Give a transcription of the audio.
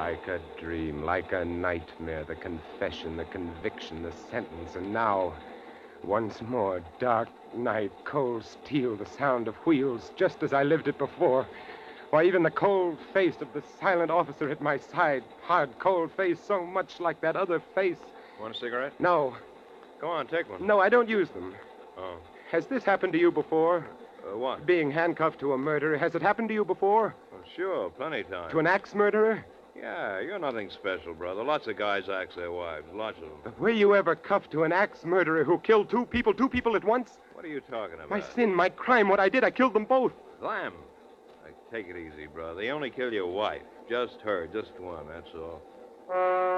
Like a dream, like a nightmare, the confession, the conviction, the sentence, and now, once more, dark night, cold steel, the sound of wheels, just as I lived it before. Why, even the cold face of the silent officer at my side, hard, cold face, so much like that other face. Want a cigarette? No, Go on, take one. no, I don't use them. Oh. Has this happened to you before? What? Being handcuffed to a murderer, has it happened to you before? Oh, sure, plenty of times. To an axe murderer? Yeah, you're nothing special, brother. Lots of guys axe their wives. Lots of them. But were you ever cuffed to an axe murderer who killed two people at once? What are you talking about? My sin, my crime, what I did, I killed them both. Them. Take it easy, brother. They only kill your wife. Just her, just one, that's all.